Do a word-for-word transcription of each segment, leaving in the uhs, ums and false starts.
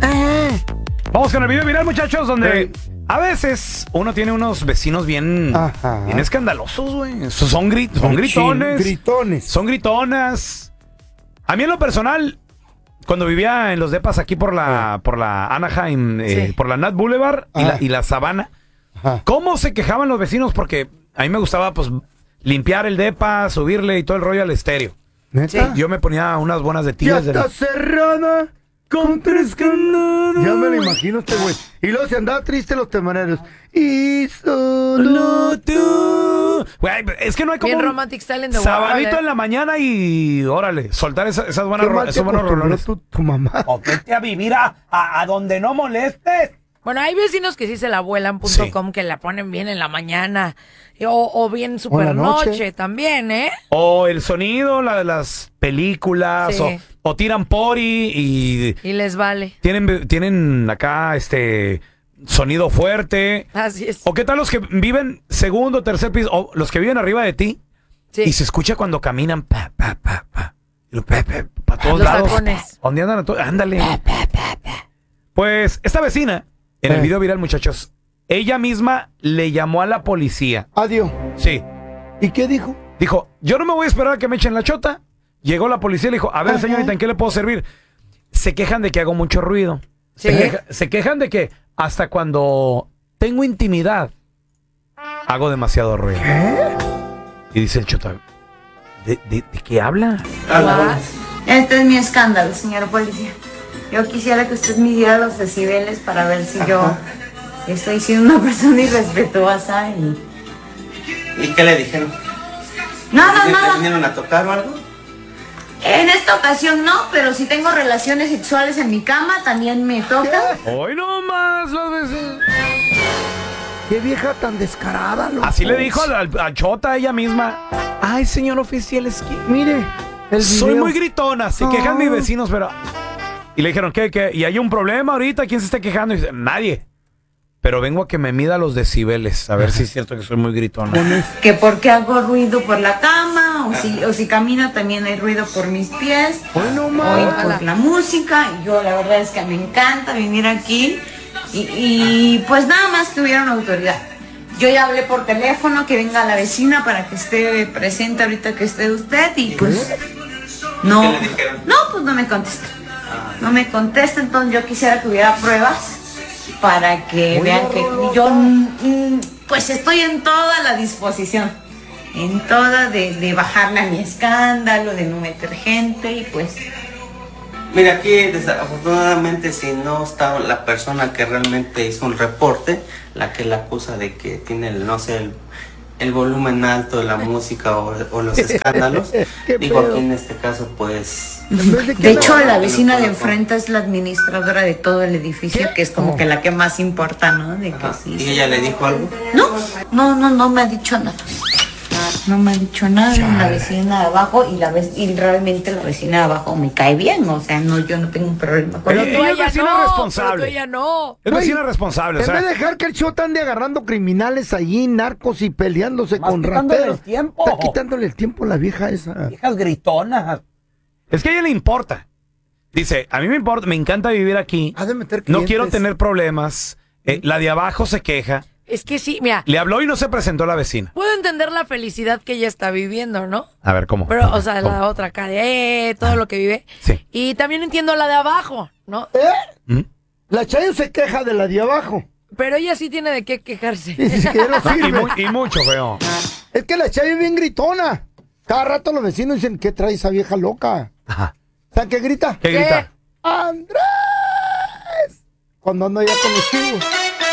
Ah. Vamos con el video viral, muchachos, donde sí. a veces uno tiene unos vecinos bien, bien escandalosos, güey. Son, grit, son gritones. Gritones. Son gritonas. A mí en lo personal, cuando vivía en los depas aquí por la, por la Anaheim, eh, sí. por la Nat Boulevard y la, y la Sabana, Ajá. ¿cómo se quejaban los vecinos? Porque a mí me gustaba, pues, limpiar el depa, subirle y todo el rollo al estéreo. ¿Neta? Yo me ponía unas buenas de tiras. Ya está de... cerrada con tres candados. Ya me lo imagino este güey. Y luego se andaba triste los temaneros. Y solo tú. Güey, es que no hay como bien romantic style in the sabadito world, en la mañana y órale, soltar esa, esas buenas ro esos buenos rolones. Tu, tu mamá. O vete a vivir a, a, a donde no molestes. Bueno, hay vecinos que sí se la vuelan punto com, sí. que la ponen bien en la mañana. O, o bien super noche. noche también, ¿eh? O el sonido, la de las películas, sí. o, o tiran pori y... Y les vale. Tienen, tienen acá, este, sonido fuerte. Así es. O qué tal los que viven segundo, tercer piso, o los que viven arriba de ti. Sí. Y se escucha cuando caminan, pa, pa, pa, pa. Pa, pa, pa todos los lados. Tacones. ¿Dónde andan a todos? Ándale. Pa, pa, pa, pa. Pues, esta vecina, en eh. el video viral, muchachos, ella misma le llamó a la policía. Adiós. Sí. ¿Y qué dijo? Dijo, yo no me voy a esperar a que me echen la chota. Llegó la policía y le dijo, a ver, Ajá. señorita, ¿en qué le puedo servir? Se quejan de que hago mucho ruido. ¿Sí? Se, queja, se quejan de que hasta cuando tengo intimidad hago demasiado ruido. ¿Qué? Y dice el chota, ¿de, de, de qué habla? Hola. Este es mi escándalo, señor policía. Yo quisiera que usted midiera los decibeles para ver si Ajá. yo... estoy siendo una persona irrespetuosa y... ¿Y qué le dijeron? Nada, ¿Le nada. vinieron a tocar o algo? En esta ocasión no, pero si tengo relaciones sexuales en mi cama, también me toca. Hoy no más las veces. Qué vieja tan descarada, loco. Así le dijo al, al, al chota ella misma. Ay, señor oficial, es que... Mire, el soy video. muy gritona, se quejan mis vecinos, pero... Y le dijeron, ¿qué, qué? ¿Y hay un problema ahorita? ¿Quién se está quejando? Y dice, nadie. Pero vengo a que me mida los decibeles, a ver si es cierto que soy muy gritona. Que porque hago ruido por la cama, o si, o si camino también hay ruido por mis pies, Hoy no o por la música. Yo la verdad es que me encanta venir aquí y, y pues nada más tuvieron autoridad. Yo ya hablé por teléfono que venga la vecina para que esté presente ahorita que esté usted y pues no, no, pues no me contesta. No me contesta, entonces yo quisiera que hubiera pruebas para que Muy vean que yo mm, pues estoy en toda la disposición, en toda de, de bajarle a mi escándalo, de no meter gente y pues... Mira, aquí desafortunadamente si no está la persona que realmente hizo un reporte, la que la acusa de que tiene, el, no sé, el, el volumen alto de la música o, o los escándalos, digo aquí en este caso pues... De, de hecho la vecina de enfrente es la administradora de todo el edificio, ¿Qué? que es como que la que más importa, ¿no? De que sí, ¿Y sí. ella le dijo algo? No, no, no, no me ha dicho nada. No me ha dicho nada. Chale. La vecina de abajo y la vec y realmente la vecina de abajo me cae bien, o sea, no, yo no tengo un problema con pero ella. tú Es vecina no, responsable. Pero tú ella no. Es vecina responsable, En o sea. vez de dejar que el chota ande agarrando criminales allí, narcos y peleándose Más con quitándole rateros. el tiempo. Está quitándole el tiempo a la vieja esa. Viejas gritonas. Es que a ella le importa. Dice, a mí me importa, me encanta vivir aquí. Ha de meter No clientes. quiero tener problemas. Eh, la de abajo se queja. Es que sí, mira. Le habló y no se presentó la vecina. Puedo entender la felicidad que ella está viviendo, ¿no? A ver, ¿cómo? Pero, o sea, ¿Cómo? la otra cara, eh, todo lo que vive. Sí. Y también entiendo la de abajo, ¿no? ¿Eh? ¿Mm? La Chayo se queja de la de abajo. Pero ella sí tiene de qué quejarse. Dice que ya no No, y, sirve. mu y mucho, feo. Es que la Chayo es bien gritona. Cada rato los vecinos dicen, ¿qué trae esa vieja loca? Ajá. ¿Saben qué grita? ¿Qué, ¿Qué? grita? ¡Andrés! Cuando ando allá con los chivos.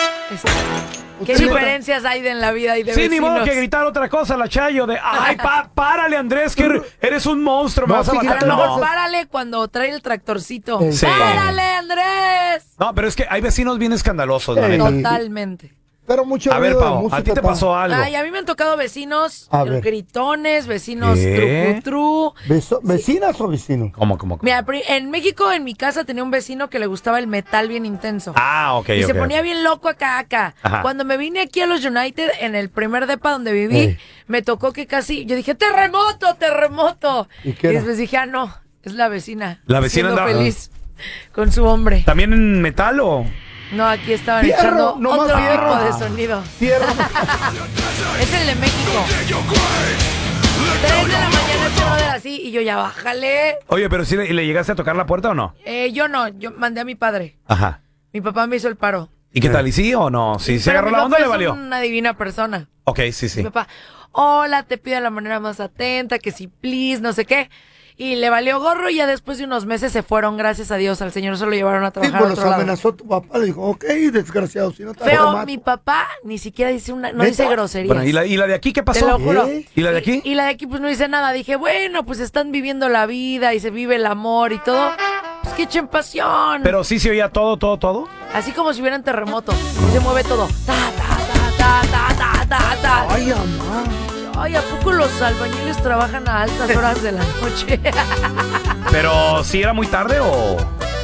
¿Qué Sí, diferencias hay de en la vida y de Sí, vecinos? ni modo que gritar otra cosa, la Chayo, de, ay, pa párale, Andrés, que eres un monstruo, me No, vas a sí, matar. Pero no. no, párale cuando trae el tractorcito. Sí. ¡Párale, Andrés! No, pero es que hay vecinos bien escandalosos, la Ey. neta. Totalmente. Pero mucho A ver, ruido de Pau, música, ¿a ti te Pau. pasó algo? Ay, a mí me han tocado vecinos A ver. gritones, vecinos ¿Qué? trucutru. Beso- ¿Vecinas o vecinos? ¿Cómo, cómo, cómo? Mira, pri- en México, en mi casa, tenía un vecino que le gustaba el metal bien intenso. Ah, ok, Y ok. se ponía bien loco acá, acá. Ajá. Cuando me vine aquí a los United, en el primer depa donde viví, Ey. me tocó que casi, yo dije, ¡terremoto, terremoto! ¿Y qué era? después dije, ah, no, es la vecina. La vecina siendo andaba- feliz. con su hombre. ¿También en metal o...? No, aquí estaban Fierro, echando no otro más fierro. tipo de sonido. Fierro. Es el de México. Tres de la mañana este brother así y yo ya bájale. Oye, pero si le, le llegaste a tocar la puerta o no? Eh, yo no, yo mandé a mi padre. Ajá. Mi papá me hizo el paro. ¿Y qué tal? ¿Y sí o no? ¿Sí se Pero agarró mi la onda o papá le es valió? una divina persona. Ok, sí, sí. Mi papá, hola, te pido de la manera más atenta, que si please, no sé qué. Y le valió gorro y ya después de unos meses se fueron, gracias a Dios. Al señor se lo llevaron a Sí, trabajar pues a los otro lado. amenazó tu papá. Le dijo, ok, desgraciado, si no te Pero mato. mi papá ni siquiera dice una, no ¿Neta? dice groserías. Bueno, ¿y la, ¿y la de aquí qué pasó? Te lo juro. ¿Qué? ¿Y la de aquí? Y, y la de aquí pues no dice nada. Dije, bueno, pues están viviendo la vida y se vive el amor y todo. Pues que echen pasión. Pero sí se oía todo, todo, todo. Así como si hubieran terremoto. Y se mueve todo. Ta, ta, ta, ta, ta, ta, ta. Ay, mamá. Ay, ¿a poco los albañiles trabajan a altas horas de la noche? Pero sí era muy tarde o...